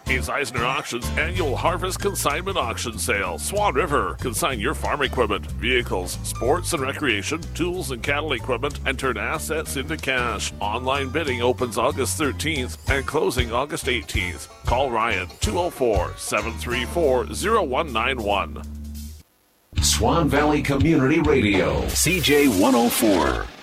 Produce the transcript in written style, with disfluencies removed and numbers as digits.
Hayes Eisner Auctions Annual Harvest Consignment Auction Sale. Swan River. Consign your farm equipment, vehicles, sports and recreation, tools and cattle equipment, and turn assets into cash. Online bidding opens August 13th and closing August 18th. Call Ryan 204-734-0191. Swan Valley Community Radio, CJ 104.